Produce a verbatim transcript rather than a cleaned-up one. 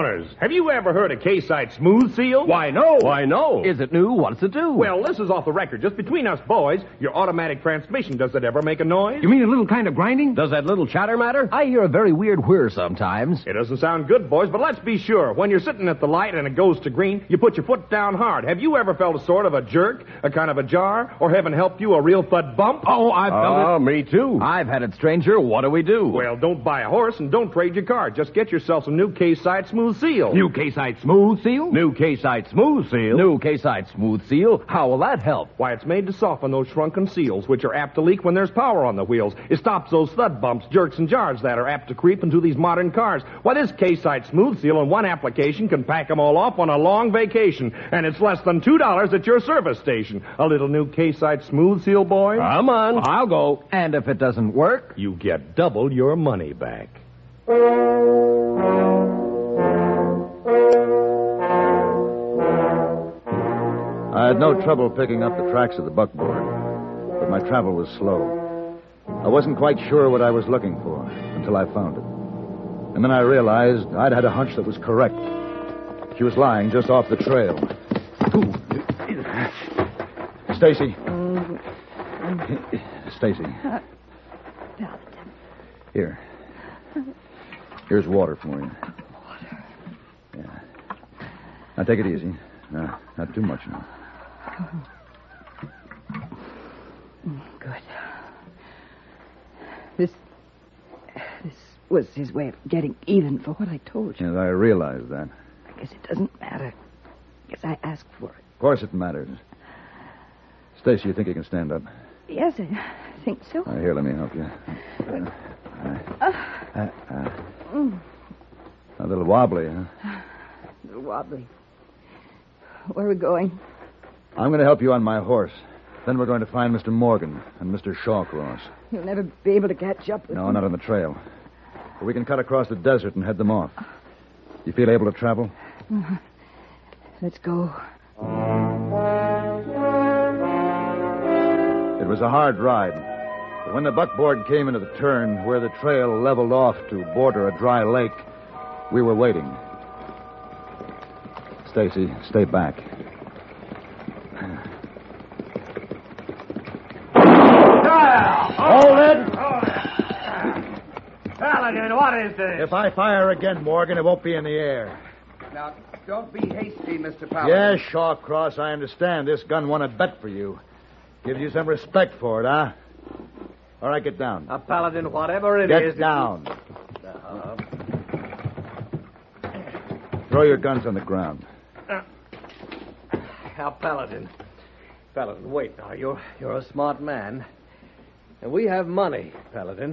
Fellas, have you ever heard of K-Site Smooth Seal? Why, no. Why, no. Is it new? What's it do? Well, this is off the record. Just between us boys, your automatic transmission, does it ever make a noise? You mean a little kind of grinding? Does that little chatter matter? I hear a very weird whir sometimes. It doesn't sound good, boys, but let's be sure. When you're sitting at the light and it goes to green, you put your foot down hard. Have you ever felt a sort of a jerk, a kind of a jar, or heaven help you, a real thud bump? Oh, I've felt Oh, it. me too. I've had it, stranger. What do we do? Well, don't buy a horse and don't trade your car. Just get yourself some new K-Site Smooth Seal. New K-Site Smooth Seal? New K-Site Smooth Seal. New K-Site Smooth Seal? How will that help? Why, it's made to soften those shrunken seals, which are apt to leak when there's power on the wheels. It stops those thud bumps, jerks, and jars that are apt to creep into these modern cars. Why, this K-Site Smooth Seal in one application can pack them all off on a long vacation. And it's less than two dollars at your service station. A little new K-Site Smooth Seal, boy. Come on. I'll go. And if it doesn't work? You get double your money back. I had no trouble picking up the tracks of the buckboard, but my travel was slow. I wasn't quite sure what I was looking for until I found it. And then I realized I'd had a hunch that was correct. She was lying just off the trail. Stacy. Stacy. Here. Here's water for you. Water? Yeah. Now take it easy. Uh, not too much now. Good. This... This was his way of getting even for what I told you. Yes, I realize that. I guess it doesn't matter. Guess I asked for it. Of course it matters. Stacy, you think you can stand up? Yes, I think so. Uh, here, let me help you. Uh, uh, uh, uh. Mm. A little wobbly, huh? A little wobbly. Where are we going? I'm going to help you on my horse. Then we're going to find Mister Morgan and Mister Shawcross. You'll never be able to catch up with No, them. not on the trail. But we can cut across the desert and head them off. You feel able to travel? Let's go. It was a hard ride. But when the buckboard came into the turn where the trail leveled off to border a dry lake, we were waiting. Stacy, stay back. Hold it! Paladin, what is this? If I fire again, Morgan, it won't be in the air. Now, don't be hasty, Mister Paladin. Yes, Shawcross, I understand. This gun won a bet for you. Gives you some respect for it, huh? All right, get down. Now, Paladin, whatever it Get is... down. Uh, Throw your guns on the ground. now, Paladin. Paladin, wait now. You're, you're a smart man. And we have money, Paladin.